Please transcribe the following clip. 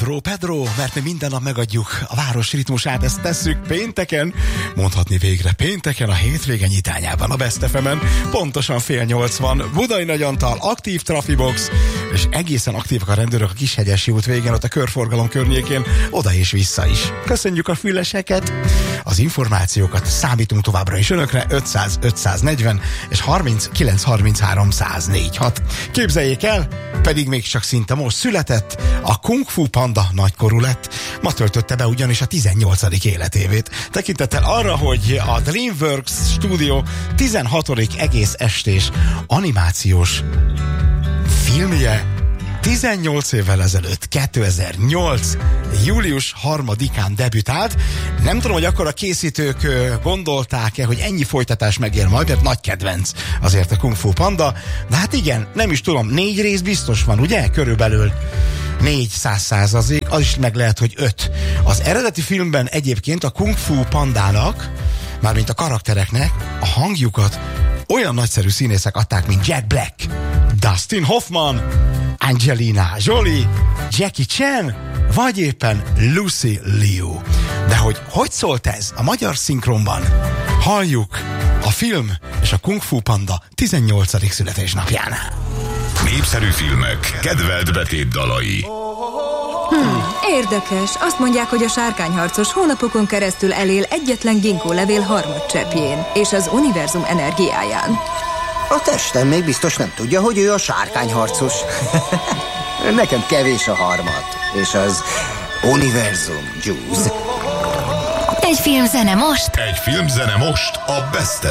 Pedro, mert mi minden nap megadjuk a város ritmusát, ezt tesszük pénteken, mondhatni végre pénteken a hétvége nyitányában, a Best FM-en, pontosan 7:30 Budai Nagyantal, aktív trafibox, és egészen aktívak a rendőrök a Kishegyesi út végén, ott a körforgalom környékén, oda és vissza is. Köszönjük a füleseket, az információkat számítunk továbbra is önökre, 500 540 és 39 33 104 Képzeljék el, pedig még csak szinte most született, a Kung Fu Panda nagykorú lett, ma töltötte be ugyanis a 18. életévét. Tekintettel arra, hogy a DreamWorks stúdió 16. egész estés animációs filmje 18 évvel ezelőtt, 2008. július 3-án debütált. Nem tudom, hogy akkor a készítők gondolták-e, hogy ennyi folytatás megér majd, mert nagy kedvenc azért a Kung Fu Panda. De hát igen, nem is tudom, 4 rész biztos van, ugye? Körülbelül 400%, az is meg lehet, hogy 5. Az eredeti filmben egyébként a Kung Fu Pandának, mármint a karaktereknek a hangjukat olyan nagyszerű színészek adták, mint Jack Black, Dustin Hoffman, Angelina Jolie, Jackie Chan, vagy éppen Lucy Liu. De hogy szólt ez a magyar szinkronban? Halljuk a film és a Kung Fu Panda 18. születésnapján. Népszerű filmek, kedvelt betétdalai. Érdekes. Azt mondják, hogy a sárkányharcos hónapokon keresztül elél egyetlen ginkgo levél harmadcseppjén, és az univerzum energiáján. A testem még biztos nem tudja, hogy ő a sárkányharcos. Nekem kevés a harmad, és az univerzum juice. Egy filmzene most? Egy filmzene most a Best